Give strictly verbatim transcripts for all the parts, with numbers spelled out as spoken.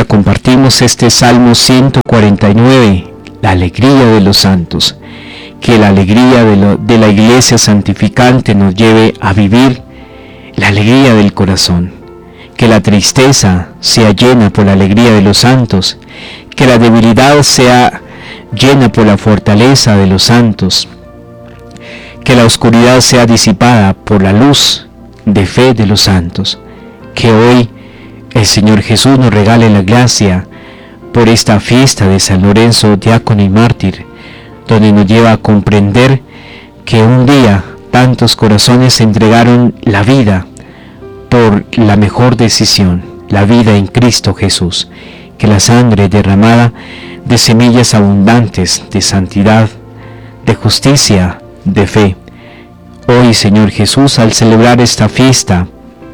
ahora compartimos este Salmo ciento cuarenta y nueve, la alegría de los santos. Que la alegría de, lo, de la iglesia santificante nos lleve a vivir la alegría del corazón. Que la tristeza sea llena por la alegría de los santos. Que la debilidad sea llena por la fortaleza de los santos. Que la oscuridad sea disipada por la luz de fe de los santos. Que hoy el Señor Jesús nos regale la gracia por esta fiesta de San Lorenzo, diácono y mártir, donde nos lleva a comprender que un día tantos corazones entregaron la vida por la mejor decisión, la vida en Cristo Jesús. Que la sangre derramada de semillas abundantes de santidad, de justicia, de fe. Hoy, Señor Jesús, al celebrar esta fiesta,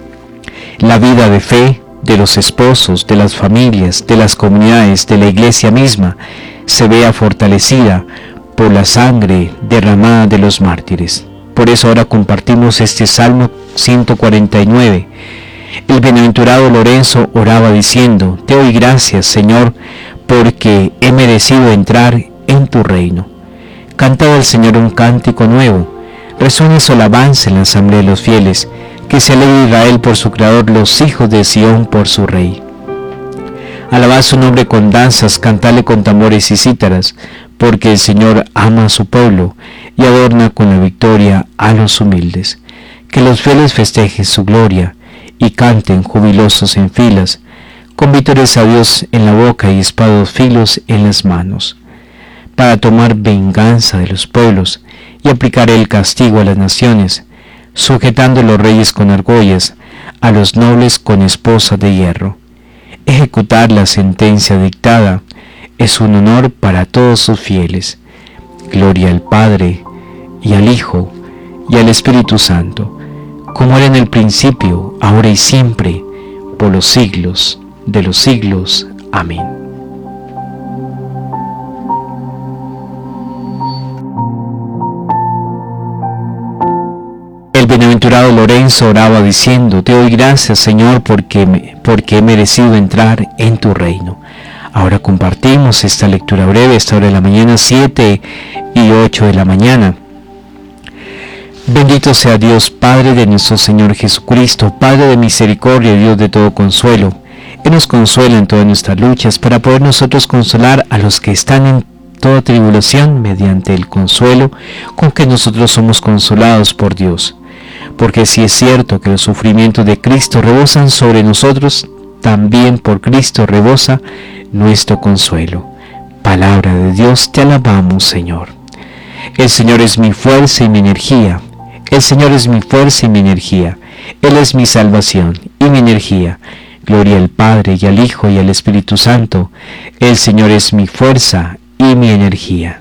la vida de fe de los esposos, de las familias, de las comunidades, de la iglesia misma, se vea fortalecida por la sangre derramada de los mártires. Por eso ahora compartimos este Salmo ciento cuarenta y nueve. El bienaventurado Lorenzo oraba diciendo: Te doy gracias, Señor, porque he merecido entrar en tu reino. Cantad al Señor un cántico nuevo, resuene su alabanza en la asamblea de los fieles. Que se alegre Israel por su Creador, los hijos de Sión por su Rey. Alabad su nombre con danzas, cantadle con tambores y cítaras, porque el Señor ama a su pueblo y adorna con la victoria a los humildes. Que los fieles festejen su gloria y canten jubilosos en filas, con vítores a Dios en la boca y espados filos en las manos, para tomar venganza de los pueblos y aplicar el castigo a las naciones, sujetando a los reyes con argollas, a los nobles con esposas de hierro. Ejecutar la sentencia dictada es un honor para todos sus fieles. Gloria al Padre, y al Hijo, y al Espíritu Santo, como era en el principio, ahora y siempre, por los siglos de los siglos. Amén. El bienaventurado Lorenzo oraba diciendo: Te doy gracias, Señor, porque, me, porque he merecido entrar en tu reino. Ahora compartimos esta lectura breve, esta hora de la mañana, siete y ocho de la mañana. Bendito sea Dios, Padre de nuestro Señor Jesucristo, Padre de misericordia y Dios de todo consuelo. Él nos consuela en todas nuestras luchas, para poder nosotros consolar a los que están en toda tribulación, mediante el consuelo con que nosotros somos consolados por Dios. Porque si es cierto que los sufrimientos de Cristo rebosan sobre nosotros, también por Cristo rebosa nuestro consuelo. Palabra de Dios, te alabamos, Señor. El Señor es mi fuerza y mi energía. El Señor es mi fuerza y mi energía. Él es mi salvación y mi energía. Gloria al Padre, y al Hijo, y al Espíritu Santo. El Señor es mi fuerza y mi energía.